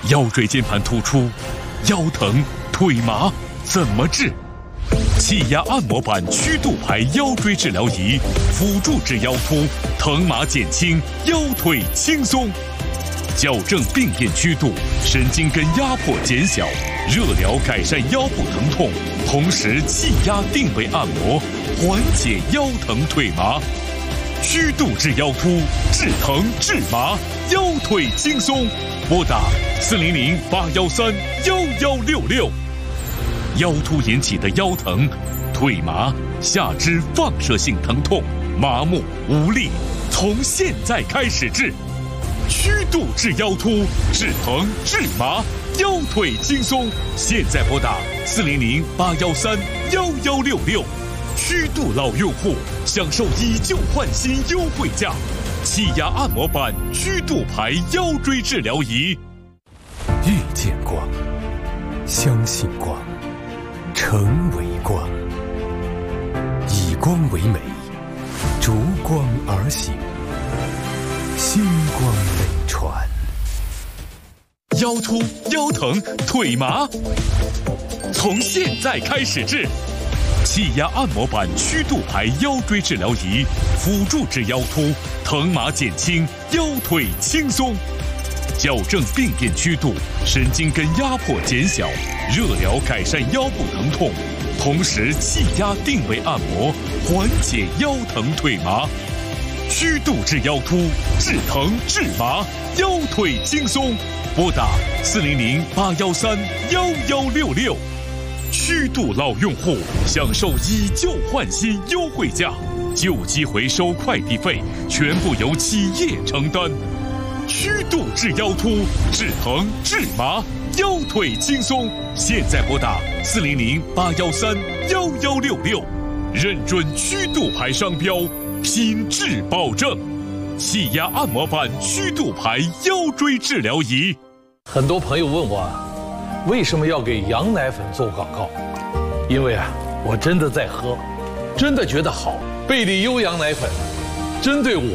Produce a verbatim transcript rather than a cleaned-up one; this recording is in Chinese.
腰椎间盘突出、腰疼、腿麻怎么治？气压按摩板曲度排腰椎治疗仪，辅助治腰突，疼麻减轻，腰腿轻松。矫正病变曲度，神经根压迫减小，热疗改善腰部疼痛，同时气压定位按摩，缓解腰疼腿麻。曲度治腰突，治疼治麻，腰腿轻松。拨打四零零八幺三幺幺六六。腰突引起的腰疼、腿麻、下肢放射性疼痛、麻木无力，从现在开始治。曲度治腰突，治疼治麻，腰腿轻松。现在拨打四零零八幺三幺幺六六。曲度老用户享受以旧换新优惠价，气压按摩板曲度排腰椎治疗仪。 遇见光，相信光，成为光，以光为美，逐光而行，星光美传。 腰突、腰疼、腿麻，从现在开始治。气压按摩板曲度排腰椎治疗仪，辅助治腰突，疼麻减轻，腰腿轻松。矫正病变曲度，神经根压迫减小，热疗改善腰部疼痛，同时气压定位按摩，缓解腰疼腿麻。曲度治腰突，治疼治麻，腰腿轻松。拨打四零零八幺三幺幺六六。曲度老用户享受以旧换新优惠价，旧机回收快递费全部由企业承担。曲度治腰突，治疼治麻，腰腿轻松。现在拨打四零零八幺三幺幺六六，认准曲度牌商标，品质保证。气压按摩板曲度牌腰椎治疗仪。 很多朋友问我啊，为什么要给羊奶粉做广告？因为啊，我真的在喝，真的觉得好。贝利优羊奶粉，针对我。